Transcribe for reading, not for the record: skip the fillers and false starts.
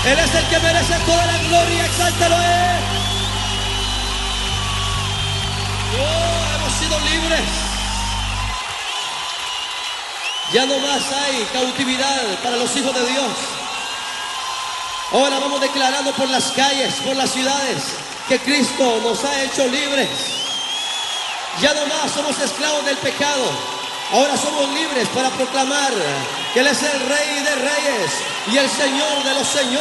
Él es el que merece toda la gloria, exáltalo a Él. Oh, hemos sido libres. Ya no más hay cautividad para los hijos de Dios. Ahora vamos declarando por las calles, por las ciudades, que Cristo nos ha hecho libres. Ya no más somos esclavos del pecado. Ahora somos libres para proclamar que Él es el Rey de Reyes y el Señor de los Señores.